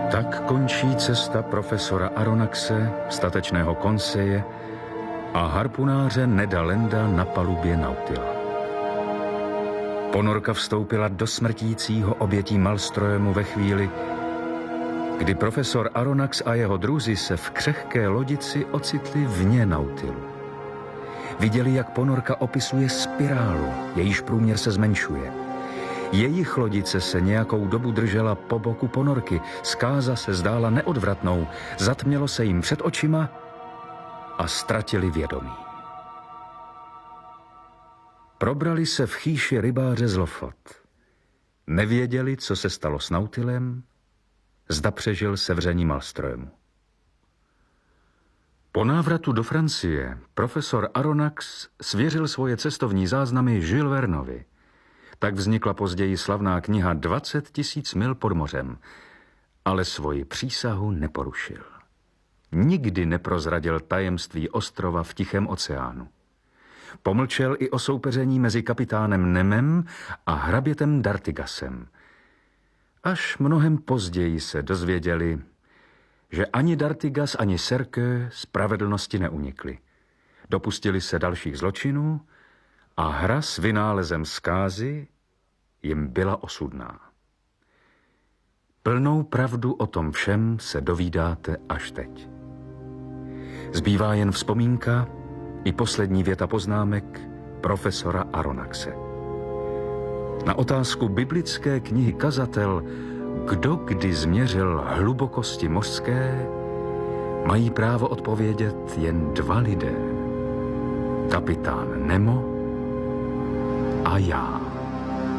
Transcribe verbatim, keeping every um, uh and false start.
Tak končí cesta profesora Aronnaxe, statečného konseje a harpunáře Neda Landa na palubě Nautila. Ponorka vstoupila do smrtícího obětí Malströmu ve chvíli, kdy profesor Aronnax a jeho druzi se v křehké lodici ocitli vně Nautilu. Viděli, jak ponorka opisuje spirálu, jejíž průměr se zmenšuje. Jejich lodice se nějakou dobu držela po boku ponorky, zkáza se zdála neodvratnou, zatmělo se jim před očima a ztratili vědomí. Probrali se v chýši rybáře z Lofot. Nevěděli, co se stalo s Nautilem, zda přežil sevření Malströmu. Po návratu do Francie profesor Aronnax svěřil svoje cestovní záznamy Jules Vernovi. Tak vznikla později slavná kniha dvacet tisíc mil pod mořem, ale svoji přísahu neporušil. Nikdy neprozradil tajemství ostrova v Tichém oceánu. Pomlčel i o soupeření mezi kapitánem Nemem a hrabětem D'Artigasem. Až mnohem později se dozvěděli, že ani D'Artigas, ani Serqueux spravedlnosti neunikli. Dopustili se dalších zločinů a hra s vynálezem zkázy jim byla osudná. Plnou pravdu o tom všem se dovídáte až teď. Zbývá jen vzpomínka i poslední věta poznámek profesora Aronnaxe. Na otázku biblické knihy Kazatel, kdo kdy změřil hlubokosti mořské, mají právo odpovědět jen dva lidé. Kapitán Nemo a já.